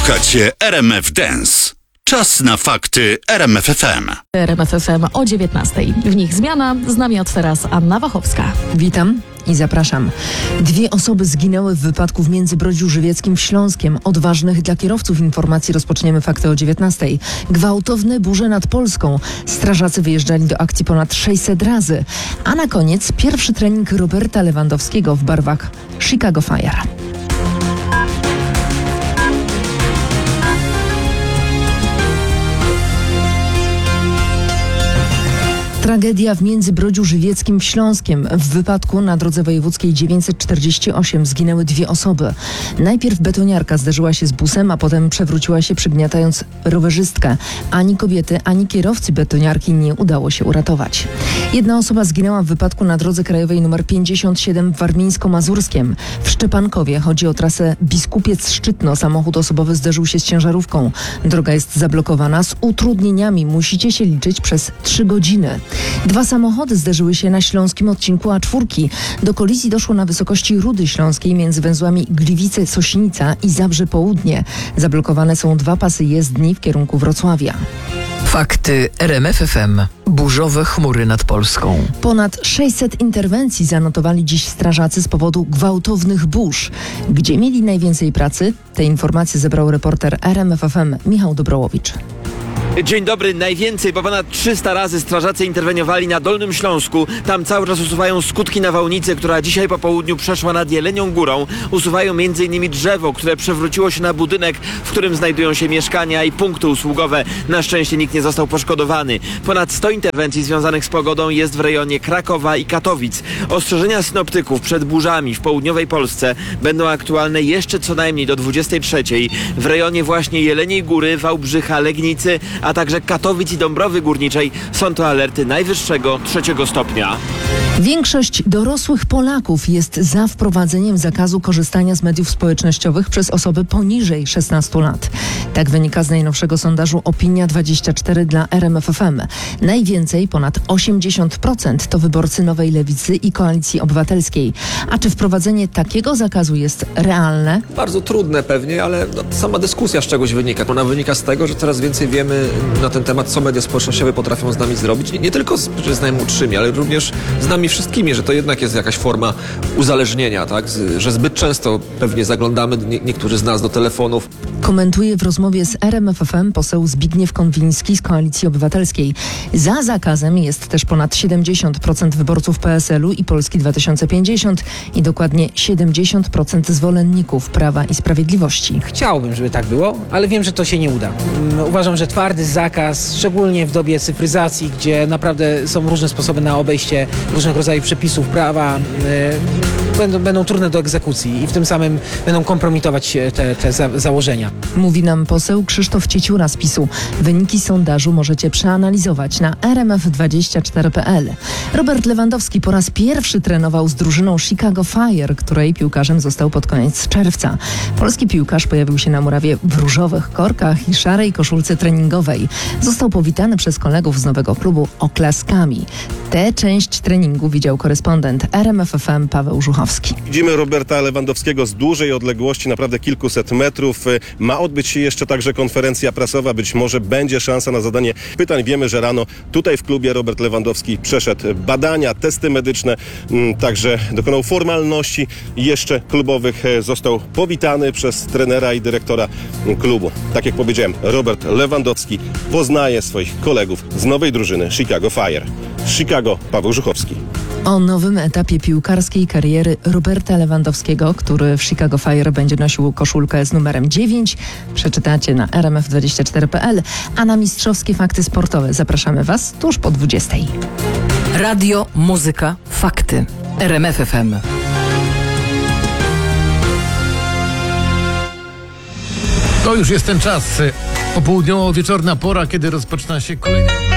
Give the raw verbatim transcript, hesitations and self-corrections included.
Słuchacie R M F Dance. Czas na fakty R M F F M. R M F F M o dziewiętnastej. W nich zmiana. Z nami od teraz Anna Wachowska. Witam i zapraszam. Dwie osoby zginęły w wypadku w Międzybrodziu Żywieckim w Śląskiem. Od ważnych dla kierowców informacji rozpoczniemy fakty o dziewiętnastej. Gwałtowne burze nad Polską. Strażacy wyjeżdżali do akcji ponad sześćset razy. A na koniec pierwszy trening Roberta Lewandowskiego w barwach Chicago Fire. Tragedia w Międzybrodziu Żywieckim w Śląskiem. W wypadku na drodze wojewódzkiej dziewięćset czterdzieści osiem zginęły dwie osoby. Najpierw betoniarka zderzyła się z busem, a potem przewróciła się, przygniatając rowerzystkę. Ani kobiety, ani kierowcy betoniarki nie udało się uratować. Jedna osoba zginęła w wypadku na drodze krajowej nr pięćdziesiąt siedem w Warmińsko-Mazurskiem. W Szczepankowie chodzi o trasę Biskupiec-Szczytno. Samochód osobowy zderzył się z ciężarówką. Droga jest zablokowana. Z utrudnieniami musicie się liczyć przez trzy godziny. Dwa samochody zderzyły się na śląskim odcinku A cztery. Do kolizji doszło na wysokości Rudy Śląskiej między węzłami Gliwice-Sośnica i Zabrze Południe. Zablokowane są dwa pasy jezdni w kierunku Wrocławia. Fakty R M F F M. Burzowe chmury nad Polską. Ponad sześćset interwencji zanotowali dziś strażacy z powodu gwałtownych burz. Gdzie mieli najwięcej pracy? Te informacje zebrał reporter R M F F M Michał Dobrołowicz. Dzień dobry. Najwięcej, bo ponad trzysta razy strażacy interweniowali na Dolnym Śląsku. Tam cały czas usuwają skutki nawałnicy, która dzisiaj po południu przeszła nad Jelenią Górą. Usuwają między innymi drzewo, które przewróciło się na budynek, w którym znajdują się mieszkania i punkty usługowe. Na szczęście nikt nie został poszkodowany. Ponad sto interwencji związanych z pogodą jest w rejonie Krakowa i Katowic. Ostrzeżenia synoptyków przed burzami w południowej Polsce będą aktualne jeszcze co najmniej do dwudziestej trzeciej. W rejonie właśnie Jeleniej Góry, Wałbrzycha, Legnicy, a także Katowic i Dąbrowy Górniczej są to alerty najwyższego trzeciego stopnia. Większość dorosłych Polaków jest za wprowadzeniem zakazu korzystania z mediów społecznościowych przez osoby poniżej szesnastu lat. Tak wynika z najnowszego sondażu Opinia dwadzieścia cztery dla R M F F M. Najwięcej, ponad osiemdziesiąt procent, to wyborcy Nowej Lewicy i Koalicji Obywatelskiej. A czy wprowadzenie takiego zakazu jest realne? Bardzo trudne pewnie, ale no, sama dyskusja z czegoś wynika. Ona wynika z tego, że coraz więcej wiemy na ten temat, co media społecznościowe potrafią z nami zrobić. Nie, nie tylko z, z najmłodszymi, ale również z nami wszystkimi, że to jednak jest jakaś forma uzależnienia, tak? Z, że zbyt często pewnie zaglądamy nie, niektórzy z nas do telefonów. Komentuje w rozmowie z R M F F M poseł Zbigniew Konwiński z Koalicji Obywatelskiej. Za zakazem jest też ponad siedemdziesiąt procent wyborców P S L u i Polski dwa tysiące pięćdziesiąt i dokładnie siedemdziesiąt procent zwolenników Prawa i Sprawiedliwości. Chciałbym, żeby tak było, ale wiem, że to się nie uda. Uważam, że twardy zakaz, szczególnie w dobie cyfryzacji, gdzie naprawdę są różne sposoby na obejście różnych rodzajów przepisów prawa, yy, będą, będą trudne do egzekucji i w tym samym będą kompromitować te, te za, założenia. Mówi nam poseł Krzysztof Cieciura z PiSu. Wyniki sondażu możecie przeanalizować na r m f dwadzieścia cztery kropka p l. Robert Lewandowski po raz pierwszy trenował z drużyną Chicago Fire, której piłkarzem został pod koniec czerwca. Polski piłkarz pojawił się na murawie w różowych korkach i szarej koszulce treningowej. Został powitany przez kolegów z nowego klubu oklaskami. Tę część treningu widział korespondent R M F F M Paweł Żuchowski. Widzimy Roberta Lewandowskiego z dużej odległości, naprawdę kilkuset metrów. Ma odbyć się jeszcze także konferencja prasowa. Być może będzie szansa na zadanie pytań. Wiemy, że rano tutaj w klubie Robert Lewandowski przeszedł badania, testy medyczne, także dokonał formalności jeszcze klubowych. Został powitany przez trenera i dyrektora klubu. Tak jak powiedziałem, Robert Lewandowski poznaje swoich kolegów z nowej drużyny Chicago Fire. Chicago, Paweł Żuchowski. O nowym etapie piłkarskiej kariery Roberta Lewandowskiego, który w Chicago Fire będzie nosił koszulkę z numerem dziewięć, przeczytacie na r m f dwadzieścia cztery kropka p l, a na mistrzowskie fakty sportowe zapraszamy Was tuż po dwudziestej. Radio, muzyka, fakty. R M F F M. To już jest ten czas, popołudniowo-wieczorna pora, kiedy rozpoczyna się kolejna...